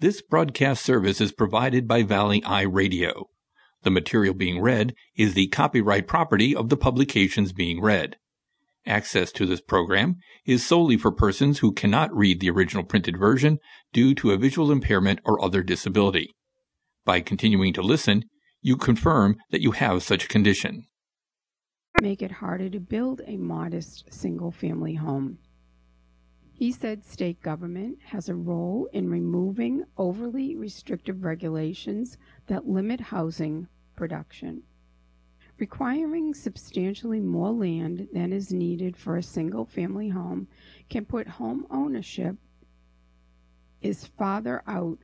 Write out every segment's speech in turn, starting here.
This broadcast service is provided by Valley Eye Radio. The material being read is the copyright property of the publications being read. Access to this program is solely for persons who cannot read the original printed version due to a visual impairment or other disability. By continuing to listen, you confirm that you have such a condition. Make it harder to build a modest single-family home. He said state government has a role in removing overly restrictive regulations that limit housing production. Requiring substantially more land than is needed for a single-family home can put home ownership farther out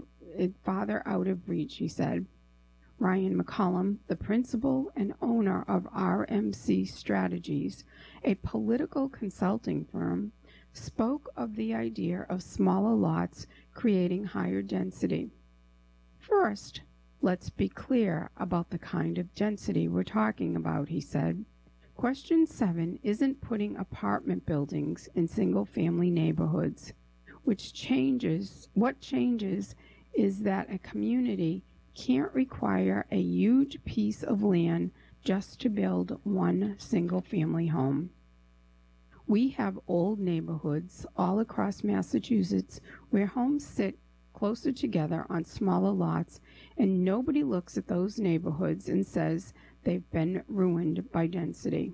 of reach, he said. Ryan McCollum, the principal and owner of RMC Strategies, a political consulting firm, spoke of the idea of smaller lots creating higher density. First, let's be clear about the kind of density we're talking about, he said. Question 7 isn't putting apartment buildings in single-family neighborhoods. What changes is that a community can't require a huge piece of land just to build one single-family home. We have old neighborhoods all across Massachusetts where homes sit closer together on smaller lots, and nobody looks at those neighborhoods and says they've been ruined by density.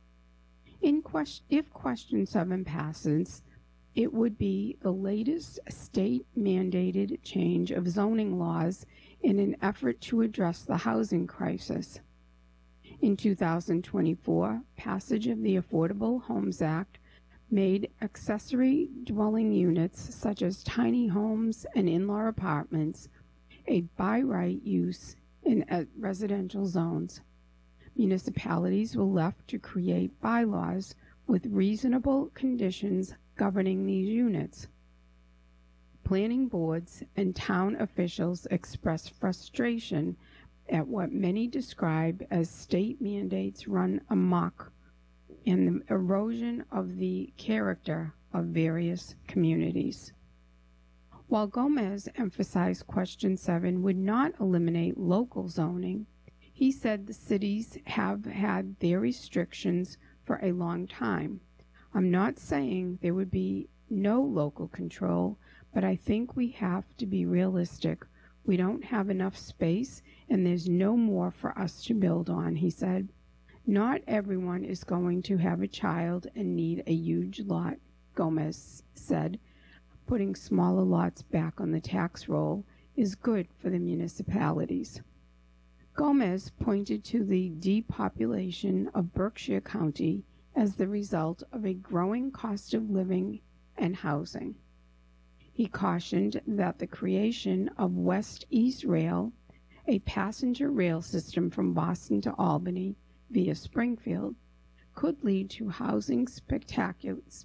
If question 7 passes, it would be the latest state-mandated change of zoning laws in an effort to address the housing crisis. In 2024, passage of the Affordable Homes Act made accessory dwelling units such as tiny homes and in-law apartments a by right use in residential zones. Municipalities were left to create bylaws with reasonable conditions governing these units. Planning boards and town officials expressed frustration at what many describe as state mandates run amok and the erosion of the character of various communities. While Gomez emphasized question 7 would not eliminate local zoning, he said the cities have had their restrictions for a long time. I'm not saying there would be no local control, but I think we have to be realistic. We don't have enough space, and there's no more for us to build on, he said. Not everyone is going to have a child and need a huge lot, Gomez said. Putting smaller lots back on the tax roll is good for the municipalities. Gomez pointed to the depopulation of Berkshire County as the result of a growing cost of living and housing. He cautioned that the creation of West-East Rail, a passenger rail system from Boston to Albany via Springfield, could lead to housing spectaculars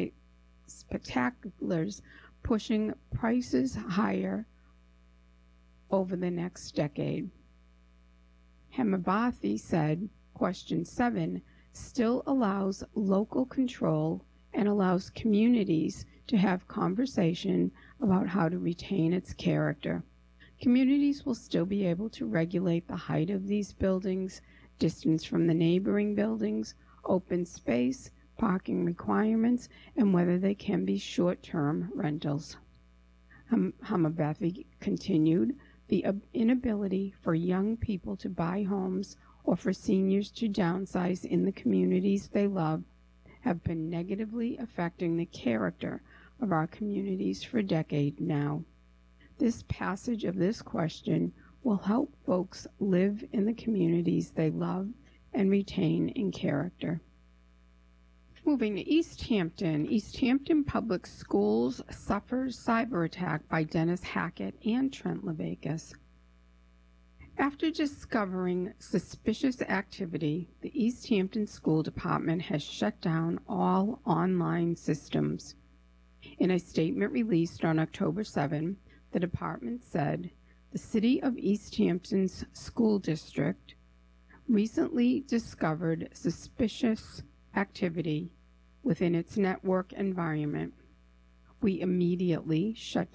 pushing prices higher over the next decade. Hemabathy said question 7 still allows local control and allows communities to have conversation about how to retain its character. Communities will still be able to regulate the height of these buildings, distance from the neighboring buildings, open space, parking requirements, and whether they can be short-term rentals. Hemabathy continued, the inability for young people to buy homes or for seniors to downsize in the communities they love have been negatively affecting the character of our communities for decades now. This passage of this question will help folks live in the communities they love and retain in character. Moving to East Hampton. East Hampton Public Schools suffers cyber attack by Dennis Hackett and Trent Levakas. After discovering suspicious activity, the East Hampton School Department has shut down all online systems. In a statement released on October 7, the department said, the City of East Hampton's school district recently discovered suspicious activity within its network environment. We immediately shut